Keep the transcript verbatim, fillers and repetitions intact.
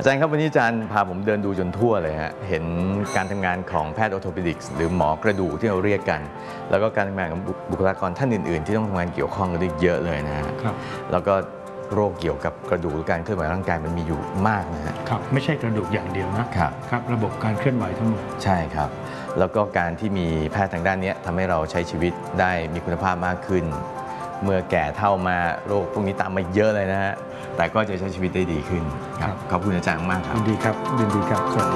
อาจารย์ครับวันนี้อาจารย์พาผมเดินดูจนทั่วเลยฮะเห็นการทำงานของแพทย์ออร์โทปิดิกส์หรือหมอกระดูกที่เราเรียกกันแล้วก็การทำงานของบุคลากรท่านอื่นๆที่ต้องทำงานเกี่ยวข้องกันได้เยอะเลยนะฮะแล้วก็โรคเกี่ยวกับกระดูกหรือการเคลื่อนไหวร่างกายมันมีอยู่มากนะฮะครับไม่ใช่กระดูกอย่างเดียวนะครับครับระบบการเคลื่อนไหวทั้งหมดใช่ครับแล้วก็การที่มีแพทย์ทางด้านนี้ทำให้เราใช้ชีวิตได้มีคุณภาพมากขึ้นเมื่อแก่เท่ามาโรคพวกนี้ตามมาเยอะเลยนะฮะแต่ก็จะใช้ชีวิตได้ดีขึ้นครับขอบคุณอาจารย์มากครับยินดีครับยินดีครับสวัสดี